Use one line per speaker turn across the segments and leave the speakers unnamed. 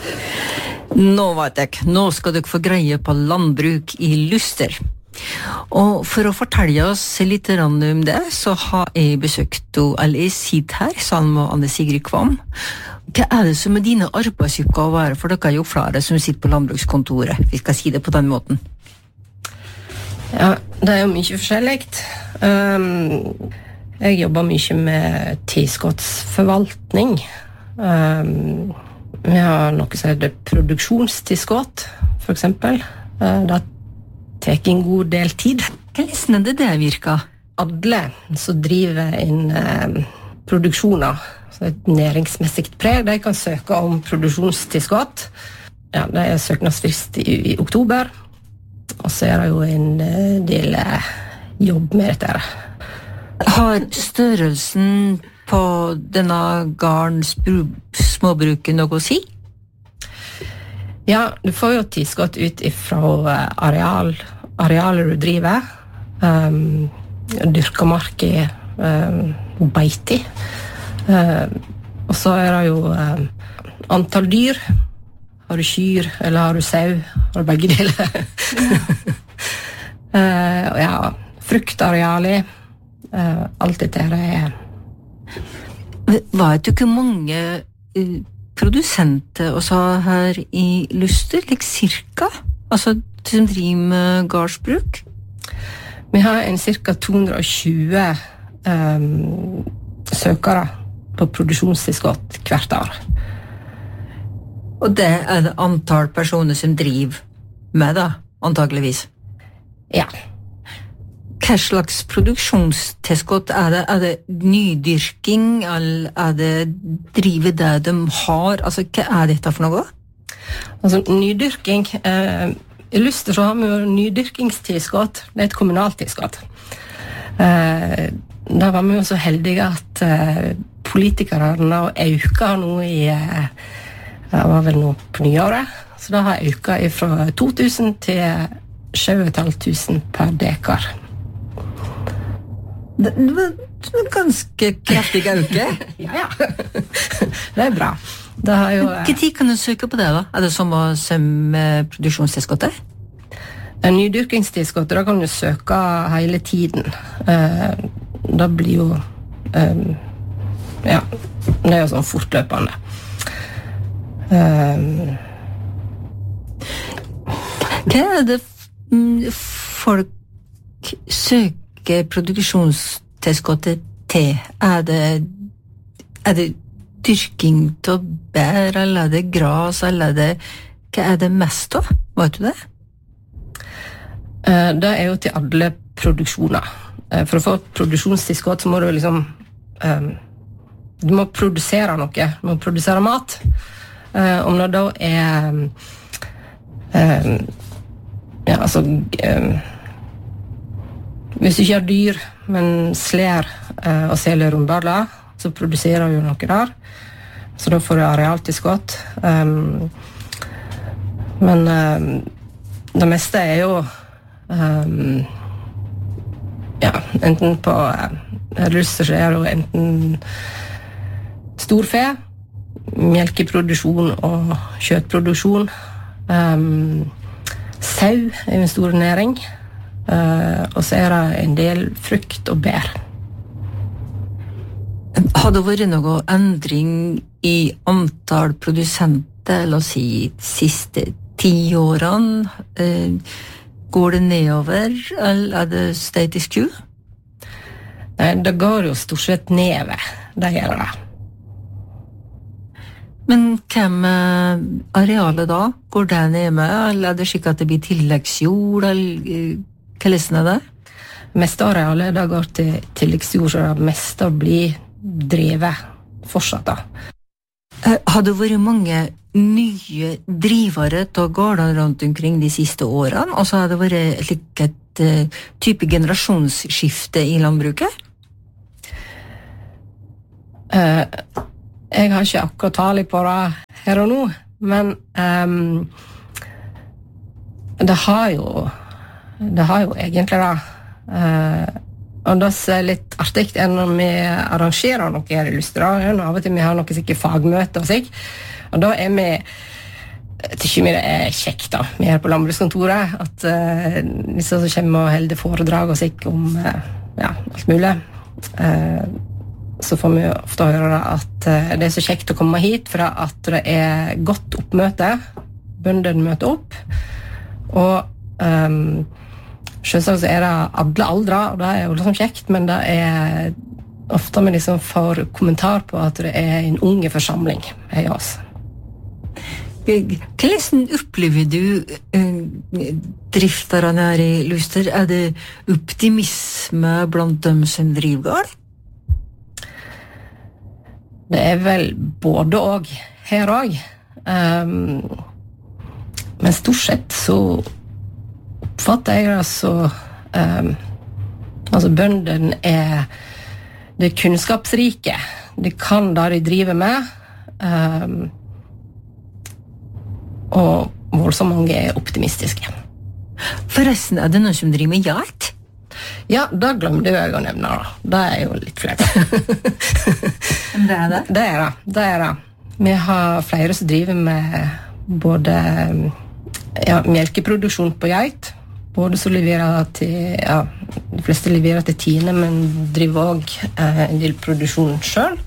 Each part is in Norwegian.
Nå vet jeg, nå skal dere få greie på landbruk i Luster. Og for å fortelle oss litt om det, så har jeg besøkt eller jeg sitter her sammen med Anne Sigrid Kvam. Hva det som dine arbeidsoppgaver, for dere jo flere som sitter på landbrukskontoret, vi skal si det på den måten?
Ja, det jo mye forskjelligt. Jeg jobber mye med tilskottsforvaltning. Vi har noe som heter produksjonstilskott, for eksempel. Det tar en god del tid.
Hvordan det virker?
Alle som driver inn produksjoner, så et næringsmessigt preg, de kan søke om produksjonstilskott. Ja, det søknadsfrist i oktober, og så det jo en del jobb med dette.
Har størrelsen på denne gardens småbruket noe å si?
Ja, du får jo tilskott ut fra arealer du driver, dyrka mark i beite, og så det jo antall dyr. Har du kyr, eller har du sau? Har du begge deler? Ja, fruktarealer, alt dette
Vet du hvor mange produsenter også her i Luster, cirka? Altså, som driver med gardsbruk?
Vi har cirka 220 søkere på produksjonstilskott hvert år.
Og det det antall personer som driver med det, antageligvis?
Ja.
Hva slags produksjonstilskott det? Det nydyrking, eller det drive det de har? Altså, hva dette for noe?
Altså, nydyrking... I Luster så har vi jo nydyrkingstilskott. Det et kommunalt tilskott. Da var vi jo så heldige at politikerne øker nå det var vel nå på nyåret, så da har øket fra 2000 til 7500 per dekar.
Det var ganske kraftig øke.
Ja. Det bra. Det har jo...
Hva tid kan du søke på det da? Det som produksjonstilskottet?
Nydyrkingstilskottet, da kan du søke hele tiden. Da blir jo... ja, det jo sånn fortløpende.
Hva det folk søker produksjonstilskottet til? Det dyrking til bær, eller det gras, eller hva det mest da? Vet du det?
Det jo til alle produksjoner. For å få produksjonstilskott så må du liksom du må produsere noe, du må produsere mat. Om det da ja, altså hvis du ikke har dyr, men slær og selger rundballer, så produserer du noe der. Så da får du arealtilskott. Men det meste jo ja, enten på Luster så det jo enten storfe, melkeproduksjon og kjøttproduksjon. Sau en stor næring. Og så det en del frukt og bær.
Har det vært noe endring i antall produsenter, la oss si, siste 10 årene? Går det nedover, eller det status quo?
Nei, det går jo stort sett nedover, det gjør det.
Men hva med arealet da? Går det ned med, eller det slik at det blir tilleggsjord, eller hva er det?
Meste arealet da går til tilleggsjord, så det meste blir drevet fortsatt da.
Har det vært mange nye drivere til gårdene rundt omkring de siste årene, og så har det vært et type generasjonsskifte i landbruket?
Jeg har ikke akkurat tale på det her og nå, men det har jo egentlig det. Og det litt artig når vi arrangerer noe her i Luster. Av og til vi har noe sikkert fagmøte og slik. Og da vi Jeg tykker det kjekt da, vi her på landbrukskontoret, at disse som kommer og holder foredrag og slik om alt mulig, så får vi ofte høre at det så kjekt å komme hit, for at det godt oppmøte, bøndene møter opp, og selvsagt så det alle aldre, og det jo liksom kjekt, men det ofte vi liksom får kommentar på at det en unge forsamling hos oss.
Hvordan opplever du drifterne her i Luster? Det optimisme blant dem som driver gård?
Det vel både og, her og. Men stort sett så oppfatter jeg det så altså bønden det kunnskapsrike. De kan det de driver med. Og voldsomt mange optimistiske.
Forresten, det noen som driver med geit?
Ja, det glemte jeg å nevne da. Det jo litt flaut.
Det det?
Det det. Vi har flere som driver med både melkeproduksjon på geit, både som leverer til, de fleste leverer til Tine, men driver også en del produksjon selv.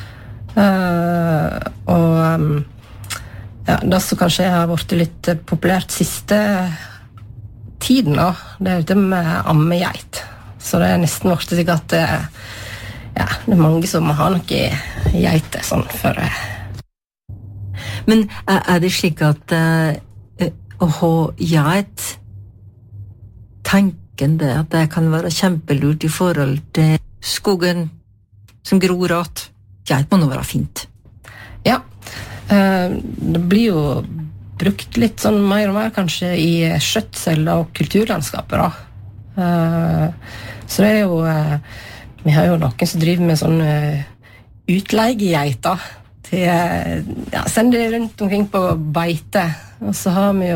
Og det som kanskje har vært litt populært siste tiden da, det det med ammegeit. Så det nesten vært slik at det mange som må ha noe geiter sånn for
Men det slik at å ha geit, tanken det at det kan være kjempelurt i forhold til skogen som gror åt? Geit må nå være fint.
Ja, det blir jo brukt litt sånn mer og mer kanskje i skjøtsel og kulturlandskapet da. Så det jo vi har jo noen som driver med sånn utleiegeiter til sender de rundt omkring på beite, og så har vi jo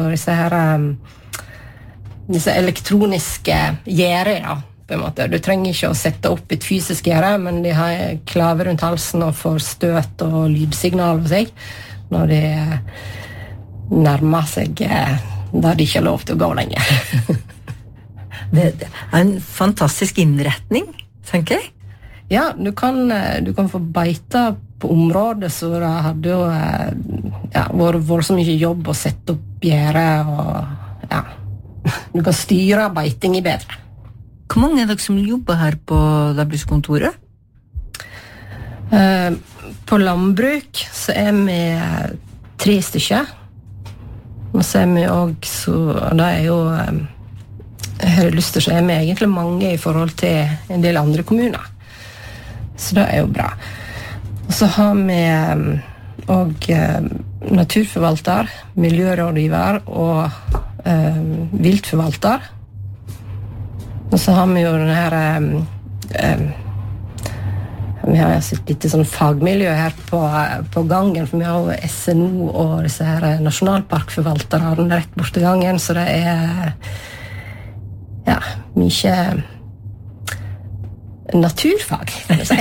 disse elektroniske gjerder da, på en måte. Du trenger ikke å sette opp et fysisk gjerde, men de har klave rundt halsen og får støt og lydsignal og seg når de nærmer seg der de ikke har lov til å gå lenger.
Det en fantastisk innretning, tenker jeg.
Ja, du kan få beite på området, så det hadde jo vært voldsomt mye jobb å sette opp gjerde, og du kan styre beiting i bedre.
Hvor mange dere som jobber her på landbrukskontoret?
På landbruk så vi 3 stykker. Og så vi også, og det jo her i Luster så vi egentlig mange i forhold til en del andre kommuner. Så det jo bra. Og så har vi også naturforvalter, miljørådgiver og viltforvalter. Og så har vi jo denne her vi har et litt sånn fagmiljø her på gangen, for vi har jo SNO og disse her nasjonalparkforvaltere rett bort til gangen, så det mye naturfag, kan du si.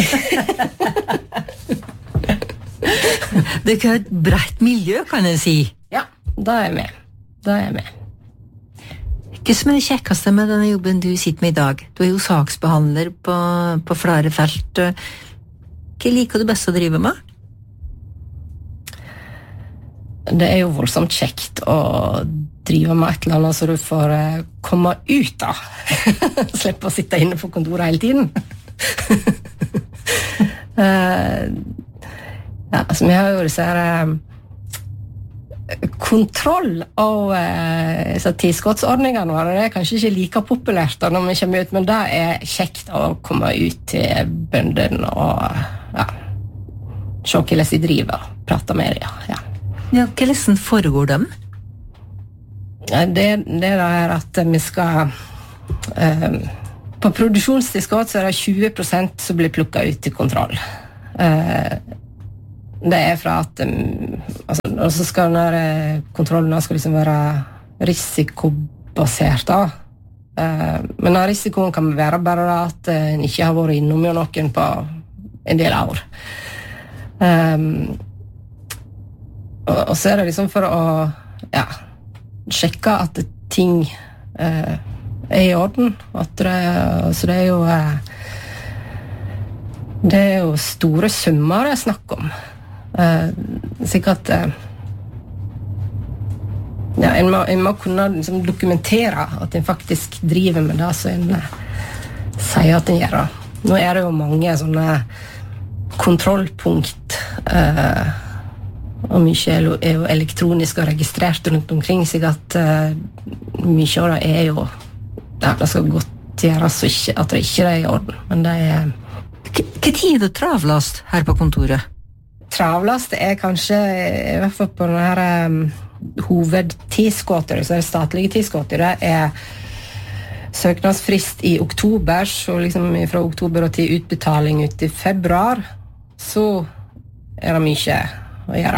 Det et bredt miljø, kan jeg si.
Ja, det vi. Det vi.
Hva som det kjekkeste med denne jobben du sitter med i dag? Du jo saksbehandler på flere felt. Hva liker du best å drive med? Det jo voldsomt kjekt å drive med et eller annet så du får komme ut av. Slippe å sitte inne på kontoret hele tiden. Altså, vi har jo disse her kontroll av tilskottsordningene våre. Det kanskje ikke like populært da når vi kommer ut, men det kjekt å komme ut til bøndene og se hvordan de driver og prate med dem. Ja, hvordan foregår dem?
Det at vi skal på produksjonstilskott så det 20% som blir plukket ut til kontroll. Det fra at og så skal denne kontrollen skal liksom være risikobasert da. Men den risikoen kan være bare at en ikke har vært innom noen på en del år. Og så det liksom for å ja, sjekke at ting I orden. Så det jo store summer det snakk om. Sikkert ja, en må kunne liksom, dokumentere at en faktisk driver med det som en sier at en gjør. Nå det jo mange sånne kontrollpunkt og mye jo elektronisk og registrert rundt omkring, slik at mye av det jo det skal godt gjøres at det ikke I orden, men det
Hva tid det travlast her på kontoret?
Travlast kanskje I hvert fall på denne hovedtidsgåter, så det statlige tidsgåter, det søknadsfrist I oktober, så liksom fra oktober og til utbetaling ut I februar, så det mye å gjøre.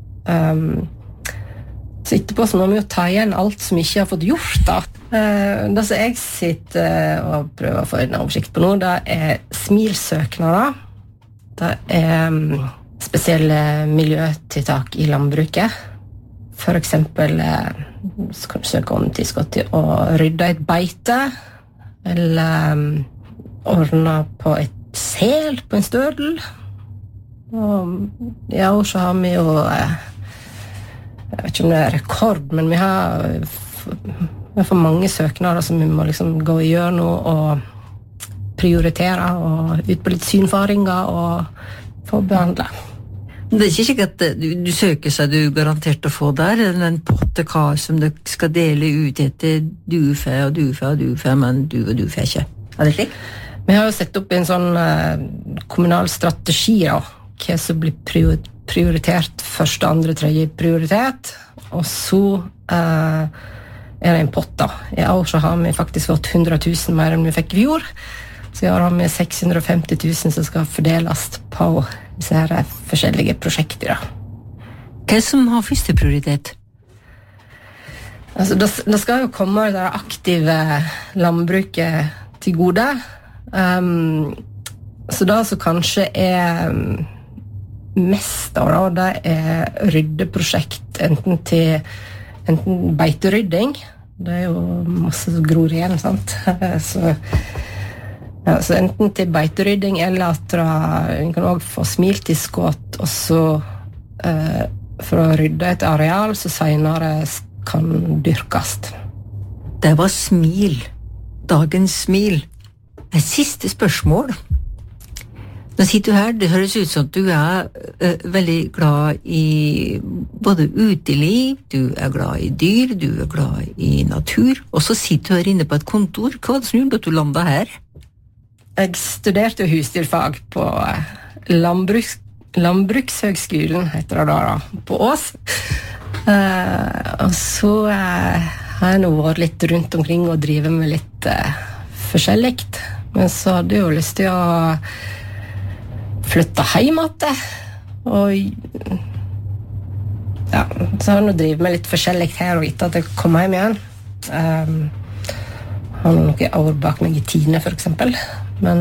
Så etterpå så må vi jo ta igjen alt som ikke har fått gjort da. Det som jeg sitter og prøver å få en oversikt på nå, det smilsøknader. Det spesielle miljøtiltak I landbruket. For eksempel så kan du søke om tilskudd til å rydde et beite, eller ordne på et sel på en stødel. Og ja, så har vi jo jeg vet ikke om det rekord, men vi har for mange søknader som vi må liksom gå I gjør nå og prioritere og ut på litt synfaringer og få behandle.
Det ikke sikkert at du søker seg du garantert å få der, eller en pottekar som du skal dele ut etter dufe og dufe og dufe, men du og dufe ikke. Det slik?
Vi har jo sett opp en sånn kommunal strategi da, hva som blir prioritert første, andre, tredje prioritet, og så det en pott da. I år så har vi faktisk fått 100 000 mer enn vi fikk I fjor, så I år har vi 650 000 som skal fordeles på disse her forskjellige prosjekter da.
Hva som har første prioritet?
Altså, det skal jo komme det aktive landbruket til gode, så det som kanskje mest av det ryddeprosjekt enten beiterydding, det jo masse som gror igjen, sant? Så enten til beiterydding eller at en kan også få smiltilskudd og så for å rydde et areal så senere kan dyrkes.
Det var smil. Dagens smil. Et siste spørsmål. Nå sitter du her, det høres ut som at du veldig glad I både uteliv, du glad I dyr, du glad I natur, og så sitter du her inne på et kontor. Hva var det som gjorde at du landet her?
Jeg studerte husdyrfag på Landbrukshøgskolen, heter det da, på Ås. Og så har jeg nå vært litt rundt omkring og drivet med litt forskjelligt, men så hadde jeg jo lyst til å flytte hjem igjen, og ja, så har jeg nå drivet med litt forskjellig her og etter at jeg kom hjem igjen. Har noen år bak meg I Tine for eksempel, men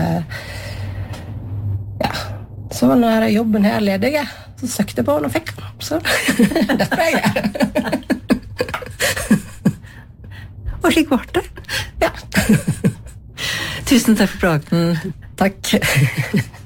ja, så var denne jobben her ledig, så søkte jeg på den og fikk den, så derfor jeg
Og slik var det?
Ja.
Tusen takk for praten.
Takk.